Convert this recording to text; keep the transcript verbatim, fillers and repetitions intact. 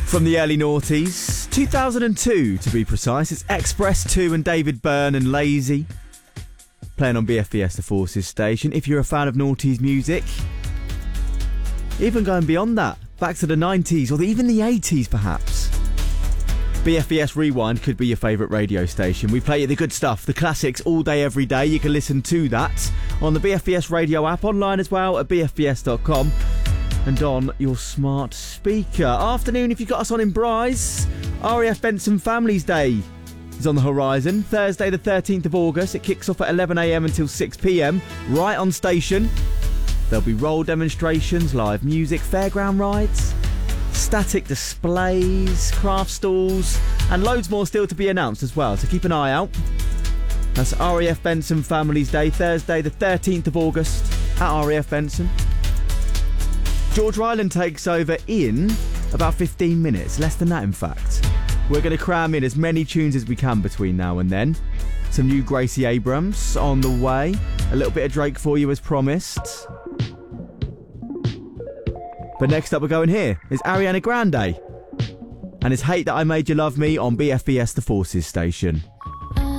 From the early noughties, two thousand two to be precise, it's Express two and David Byrne and Lazy, playing on B F B S The Forces station. If you're a fan of noughties music, even going beyond that, back to the nineties or even the eighties perhaps, B F B S Rewind could be your favourite radio station. We play you the good stuff, the classics, all day, every day. You can listen to that on the B F B S radio app, online as well at b f b s dot com and on your smart speaker. Afternoon, if you've got us on in Bryce, R A F Benson Families Day is on the horizon. Thursday the thirteenth of August. It kicks off at eleven a m until six p m right on station. There'll be roll demonstrations, live music, fairground rides, static displays, craft stalls, and loads more still to be announced as well, so keep an eye out. That's R A F Benson Families Day, Thursday the thirteenth of August at R A F Benson. George Ryland takes over in about fifteen minutes, less than that in fact. We're going to cram in as many tunes as we can between now and then. Some new Gracie Abrams on the way, a little bit of Drake for you as promised. But next up we're going here is Ariana Grande and his Hate That I Made You Love Me on B F B S The Forces station.